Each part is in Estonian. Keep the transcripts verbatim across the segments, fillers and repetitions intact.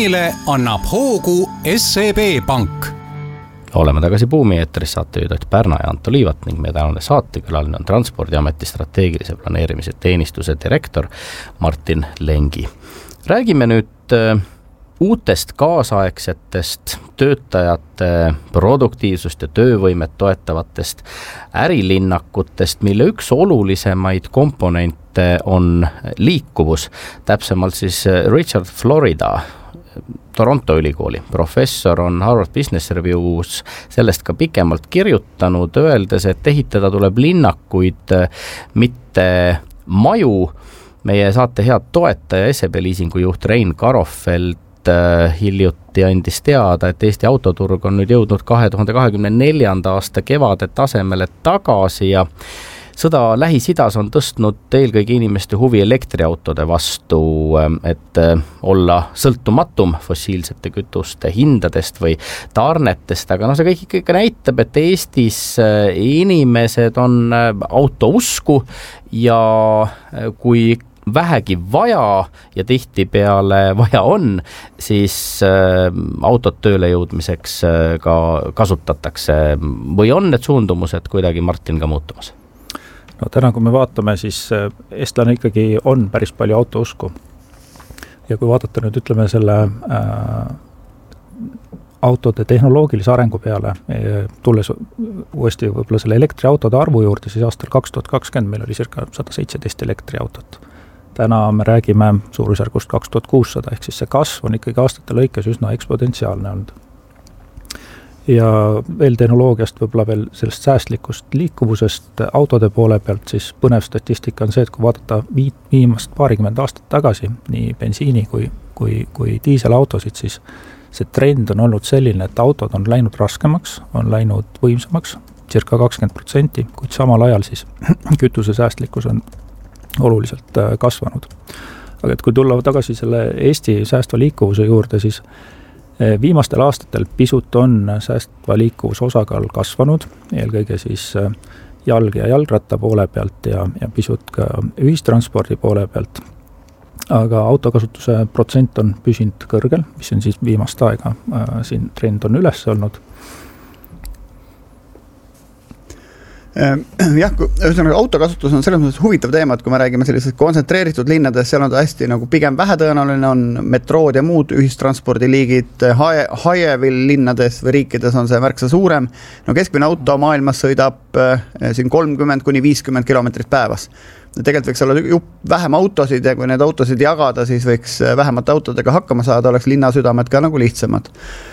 buumile annab hoogu S E B Pank. Oleme tagasi Buumi eetris, saatejuhid Ott Pärna ja Anto Liivat ning meie tänane saatekülaline on Transpordiameti strateegilise planeerimise teenistuse direktor Martin Lengi. Räägime nüüd uutest kaasaegsetest töötajate produktiivsust ja töövõimet toetavatest ärilinnakutest, mille üks olulisemaid komponente on liikuvus. Täpsemalt siis Richard Florida, Toronto ülikooli professor, on Harvard Business Review's sellest ka pikemalt kirjutanud, öeldes, et ehitada tuleb linnakuid, mitte maju. Meie saate head toetaja S E B liisingu juht Rein Karofeld hiljuti andis teada, et Eesti autoturg on nüüd jõudnud kahe tuhande kahekümne neljanda aasta kevade tasemele tagasi ja sõda Lähis-Idas on tõstnud eelkõige inimeste huvi elektriautode vastu, et olla sõltumatum fossiilsete kütuste hindadest või tarnetest, aga no see kõik ikka näitab, et Eestis inimesed on auto usku ja kui vähegi vaja ja tihti peale vaja on, siis autot tööle jõudmiseks ka kasutatakse või on need suundumused kuidagi, Martin, ka muutumas? No täna, kui me vaatame, siis eestlane ikkagi on päris palju autousku. Ja kui vaadata nüüd, ütleme selle äh, autode tehnoloogilise arengu peale, tulles uuesti võib-olla selle elektriautode arvu juurde, siis aastal kaks tuhat kakskümmend meil oli circa sada seitseteist elektriautot. Täna me räägime suurusjärgust kaks tuhat kuussada, ehk siis see kasv on ikkagi aastate lõikes üsna eksponentsiaalne olnud. Ja veel tehnoloogiast, võib-olla veel sellest säästlikust liikuvusest autode poole pealt, siis põnev statistika on see, et kui vaadata viimast paarikümmend aastat tagasi, nii bensiini kui, kui, kui diiselautosid, siis see trend on olnud selline, et autod on läinud raskemaks, on läinud võimsamaks, circa kakskümmend protsenti, kuid samal ajal siis kütuse säästlikkus on oluliselt kasvanud. Aga et kui tulla tagasi selle Eesti säästva liikuvuse juurde, siis viimastel aastatel pisut on säästva liikuvuse osakaal kasvanud, eelkõige siis jalg- ja jalgratta poole pealt ja, ja pisut ka ühistranspordi poole pealt. Aga autokasutuse protsent on püsinud kõrgel, mis on siis viimast aega äh, siin trend on üles olnud. Jah, ühesõnaga autokasutus on selles mõttes huvitav teema, et kui me räägime sellisest kontsentreeritud linnades, seal on ta hästi nagu pigem vähetõenäoline, on metrood ja muud ühistranspordiliigid, Hajevil linnades või riikides on see märksa suurem. No keskmine auto maailmas sõidab siin kolmkümmend kuni viiskümmend kilomeetrit päevas. Tegelikult võiks olla jupp vähem autosid ja kui need autosid jagada, siis võiks vähemate autodega hakkama saada, oleks linnasüdamed ka nagu lihtsamad.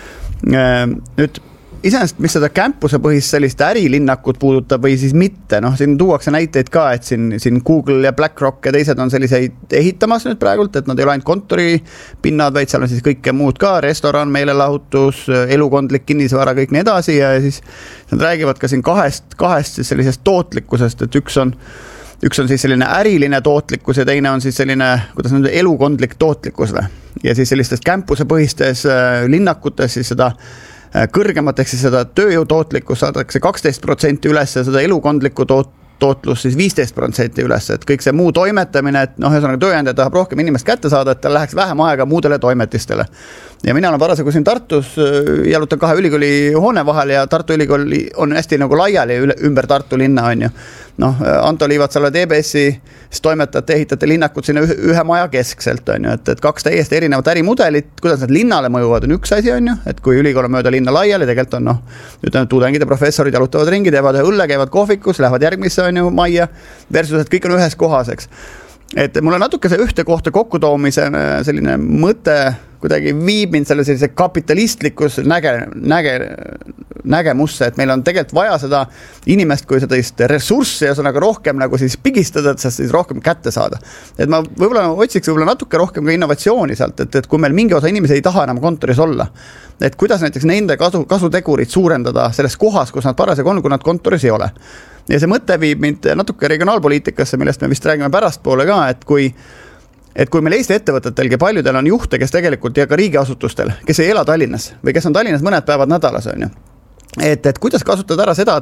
Nüüd iseenesest, mis seda campuse põhist sellist ärilinnakut puudutab või siis mitte, noh, siin tuuakse näiteid ka, et siin, siin Google ja BlackRock ja teised on selliseid ehitamas nüüd praegult, et nad ei ole ainult kontoripinnad, vaid seal on siis kõike muud ka, restoran, meelelahutus, elukondlik kinnisvara, kõik nii edasi ja siis nad räägivad ka siin kahest, kahest siis sellisest tootlikkusest, et üks on Üks on siis selline äriline tootlikkus ja teine on siis selline, kuidas nüüd elukondlik tootlikkus või. Ja siis sellistest campuse põhistes linnakutes siis seda kõrgemat ehk siis seda tööjõu tootlikkus saadakse kaksteist protsenti üles ja seda elukondlikku toot, tootlus siis viisteist protsenti üles, et kõik see muu toimetamine, et noh, ühesõnaga tööandja tahab rohkem inimest kätte saada, et tal läheks vähem aega muudele toimetistele. Ja mina olen parasjagu siin Tartus, jalutan kahe ülikooli hoone vahel ja Tartu ülikooli on hästi nagu laiali ümber Tartu linna on ju. Noh, Anto Liivat, sa oled E B S-i toimetajate ehitate linnakut sinna ühe maja keskselt on ju, et, et kaks täiesti erinevat ärimudelit, kuidas need linnale mõjuvad on üks asi on ju, et kui ülikool on mööda linna laiali, tegelikult on noh, ütleme, tudengid ja professorid jalutavad ringi, teevad õlle, käivad kohvikus, lähevad järgmisse on ju majja, versus, et kõik on ühes kohas, eks. Et mulle natuke see ühte kohta kokkutoomise selline mõte kuidagi viib mind selle sellise kapitalistlikus näge, näge, nägemusse, et meil on tegelikult vaja seda inimest kui seda ressurssi ja sõnaga rohkem nagu siis pigistada, et siis rohkem kätte saada. Et ma võib-olla otsiks võib-olla natuke rohkem ka innovatsiooni sealt, et, et kui meil mingi osa inimesi ei taha enam kontoris olla, et kuidas näiteks nende kasu, kasutegurid suurendada selles kohas, kus nad parasjagu on, kui nad kontoris ei ole. Ja see mõte viib mind natuke regionaalpoliitikasse, millest me vist räägime pärast poole ka, et kui et kui meil Eesti ettevõtetelgi paljudel on juhte, kes tegelikult ja ka riigiasutustel, kes ei ela Tallinnas või kes on Tallinnas mõned päevad nädalas on ju. Et, et kuidas kasutada ära seda,